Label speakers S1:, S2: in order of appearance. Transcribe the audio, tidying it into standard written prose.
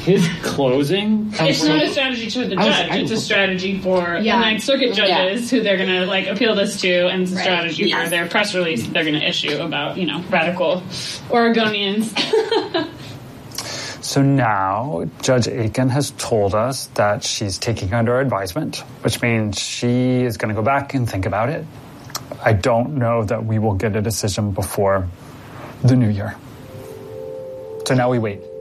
S1: his closing?
S2: It's not a strategy to the judge. It's a strategy for the Ninth Circuit judges who they're going to like appeal this to, and it's a strategy for their press release that they're going to issue about, you know, radical Oregonians.
S3: So now Judge Aiken has told us that she's taking under advisement, which means she is going to go back and think about it. I don't know that we will get a decision before the new year. So now we wait.